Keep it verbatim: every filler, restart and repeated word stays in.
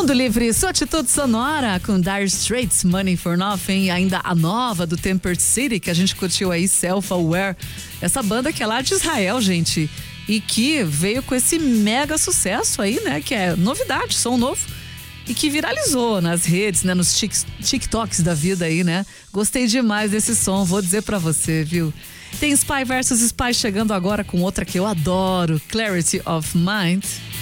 Mundo Livre, sua atitude sonora com Dire Straits, Money for Nothing, ainda a nova do Temper City, que a gente curtiu aí, Self-Aware. Essa banda que é lá de Israel, gente, e que veio com esse mega sucesso aí, né, que é novidade, som novo, e que viralizou nas redes, né, nos tic, TikToks da vida aí, né. Gostei demais desse som, vou dizer pra você, viu. Tem Spy versus. Spy chegando agora com outra que eu adoro, Clarity of Mind.